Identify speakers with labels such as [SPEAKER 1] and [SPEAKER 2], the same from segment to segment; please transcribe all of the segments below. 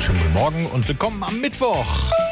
[SPEAKER 1] schönen guten Morgen und willkommen am Mittwoch.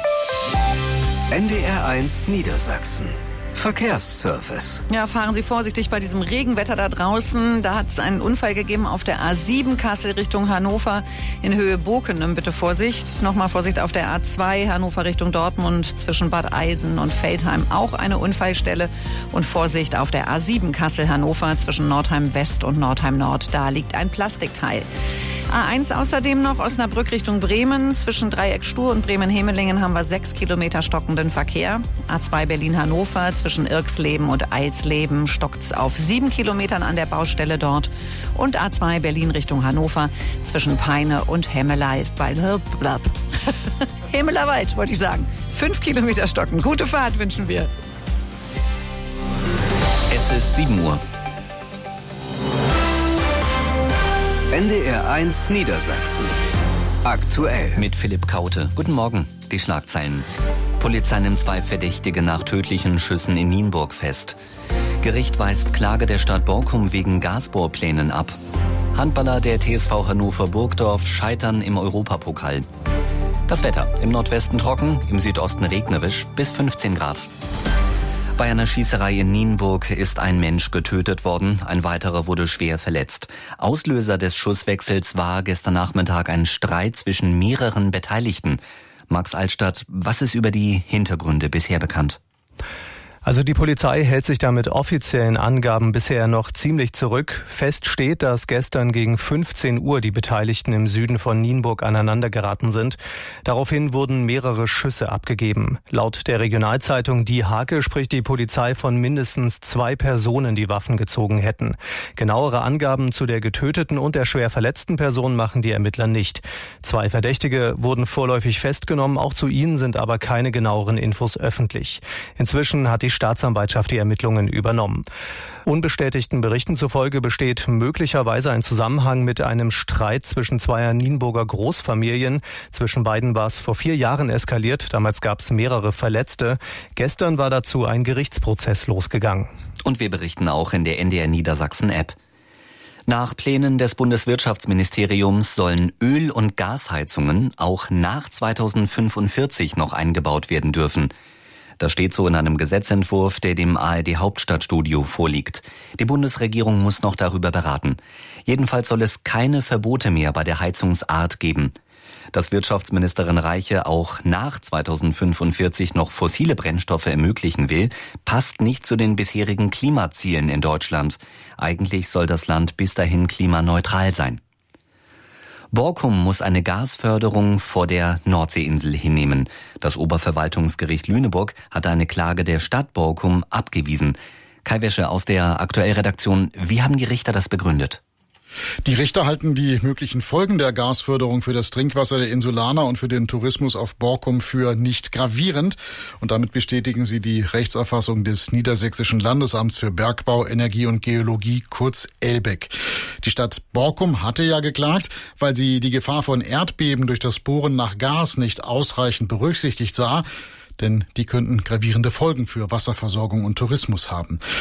[SPEAKER 2] NDR1 Niedersachsen. Verkehrsservice.
[SPEAKER 3] Ja, fahren Sie vorsichtig bei diesem Regenwetter da draußen. Da hat es einen Unfall gegeben auf der A7 Kassel Richtung Hannover in Höhe Bokenem. Bitte Vorsicht. Nochmal Vorsicht auf der A2 Hannover Richtung Dortmund zwischen Bad Eilsen und Veltheim. Auch eine Unfallstelle. Und Vorsicht auf der A7 Kassel Hannover zwischen Nordheim West und Nordheim Nord. Da liegt ein Plastikteil. A1 außerdem noch Osnabrück Richtung Bremen. Zwischen Dreieck Stur und Bremen-Hemelingen haben wir 6 Kilometer stockenden Verkehr. A2 Berlin-Hannover zwischen Irxleben und Eilsleben stockt's auf 7 Kilometern an der Baustelle dort. Und A2 Berlin Richtung Hannover zwischen Peine und Hemmelerwald. Hemmelerwald, wollte ich sagen. 5 Kilometer stocken. Gute Fahrt wünschen wir.
[SPEAKER 4] Es ist 7 Uhr.
[SPEAKER 2] NDR1 Niedersachsen. Aktuell.
[SPEAKER 4] Mit Philipp Kaute. Guten Morgen. Die Schlagzeilen. Polizei nimmt 2 Verdächtige nach tödlichen Schüssen in Nienburg fest. Gericht weist Klage der Stadt Borkum wegen Gasbohrplänen ab. Handballer der TSV Hannover Burgdorf scheitern im Europapokal. Das Wetter. Im Nordwesten trocken, im Südosten regnerisch bis 15 Grad. Bei einer Schießerei in Nienburg ist ein Mensch getötet worden, ein weiterer wurde schwer verletzt. Auslöser des Schusswechsels war gestern Nachmittag ein Streit zwischen mehreren Beteiligten. Max Altstadt, was ist über die Hintergründe bisher bekannt?
[SPEAKER 5] Also die Polizei hält sich da mit offiziellen Angaben bisher noch ziemlich zurück. Fest steht, dass gestern gegen 15 Uhr die Beteiligten im Süden von Nienburg aneinandergeraten sind. Daraufhin wurden mehrere Schüsse abgegeben. Laut der Regionalzeitung Die Hake spricht die Polizei von mindestens 2 Personen, die Waffen gezogen hätten. Genauere Angaben zu der getöteten und der schwer verletzten Person machen die Ermittler nicht. 2 Verdächtige wurden vorläufig festgenommen, auch zu ihnen sind aber keine genaueren Infos öffentlich. Inzwischen hat die Staatsanwaltschaft die Ermittlungen übernommen. Unbestätigten Berichten zufolge besteht möglicherweise ein Zusammenhang mit einem Streit zwischen 2 Nienburger Großfamilien. Zwischen beiden war es vor 4 Jahren eskaliert. Damals gab es mehrere Verletzte. Gestern war dazu ein Gerichtsprozess losgegangen.
[SPEAKER 4] Und wir berichten auch in der NDR Niedersachsen App. Nach Plänen des Bundeswirtschaftsministeriums sollen Öl- und Gasheizungen auch nach 2045 noch eingebaut werden dürfen. Das steht so in einem Gesetzentwurf, der dem ARD Hauptstadtstudio vorliegt. Die Bundesregierung muss noch darüber beraten. Jedenfalls soll es keine Verbote mehr bei der Heizungsart geben. Dass Wirtschaftsministerin Reiche auch nach 2045 noch fossile Brennstoffe ermöglichen will, passt nicht zu den bisherigen Klimazielen in Deutschland. Eigentlich soll das Land bis dahin klimaneutral sein. Borkum muss eine Gasförderung vor der Nordseeinsel hinnehmen. Das Oberverwaltungsgericht Lüneburg hat eine Klage der Stadt Borkum abgewiesen. Kai Wäsche aus der Aktuellredaktion. Wie haben die Richter das begründet?
[SPEAKER 6] Die Richter halten die möglichen Folgen der Gasförderung für das Trinkwasser der Insulaner und für den Tourismus auf Borkum für nicht gravierend. Und damit bestätigen sie die Rechtsauffassung des Niedersächsischen Landesamts für Bergbau, Energie und Geologie, kurz ELBEG. Die Stadt Borkum hatte ja geklagt, weil sie die Gefahr von Erdbeben durch das Bohren nach Gas nicht ausreichend berücksichtigt sah. Denn die könnten gravierende Folgen für Wasserversorgung und Tourismus haben.